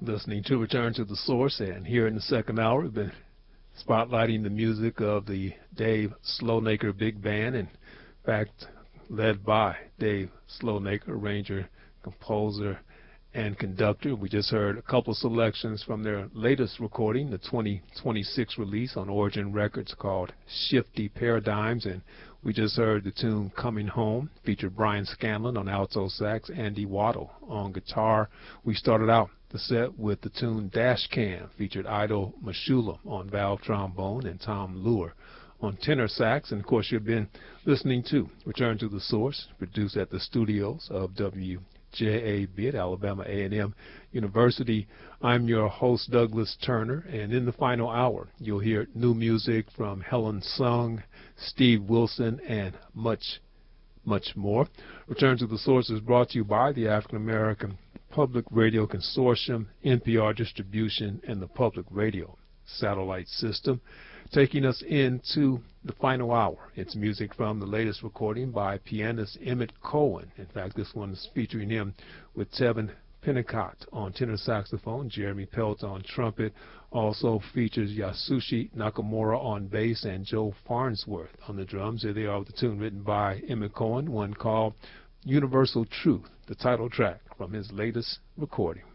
Listening to Return to the Source, and here in the second hour we've been spotlighting the music of the Dave Slownaker Big Band, in fact led by Dave Slownaker, arranger, composer, and conductor. We just heard a couple selections from their latest recording, the 2026 release on Origin Records called Shifty Paradigms, and we just heard the tune Coming Home, featured Brian Scanlon on alto sax, Andy Waddle on guitar. We started out the set with the tune Dash Cam, featured Ido Mashulam on valve trombone and Tom Lure on tenor sax. And of course you've been listening to Return to the Source, produced at the studios of WJAB at Alabama A&M University. I'm your host, Douglas Turner, and in the final hour you'll hear new music from Helen Sung, Steve Wilson, and much more. Return to the Source is brought to you by the African American Public Radio Consortium, NPR Distribution, and the Public Radio Satellite System. Taking us into the final hour, it's music from the latest recording by pianist Emmett Cohen. In fact, this one is featuring him with Tevin Pennicott on tenor saxophone, Jeremy Pelt on trumpet. Also features Yasushi Nakamura on bass and Joe Farnsworth on the drums. Here they are with the tune written by Emmett Cohen, one called Universal Truth, the title track from his latest recording.